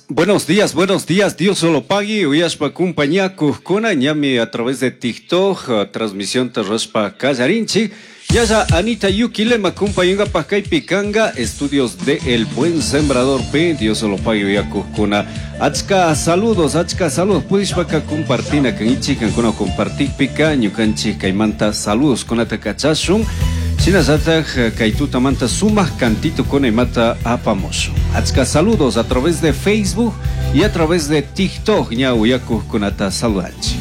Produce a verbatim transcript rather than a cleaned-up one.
Buenos días, buenos días, Dios solo pague, uyashpa compañía Kujkuna, ñami a través de TikTok, transmisión terrespa Callarinchi, yaya Anita Yukilema, acompañanga Pacay Picanga, estudios de El Buen Sembrador P, Dios solo pague, uya Kujkuna, achka saludos, achka saludos, puedes para compartir, a Kanichi, Cancuna compartir pica, ñucanchi, Caimanta, saludos con Atacachashun. Sinazataj Kaituta Manta Sumas Cantito con Emata Apamoso. Achka saludos a través de Facebook y a través de TikTok. Ñauyaku con Ata Saludanchi.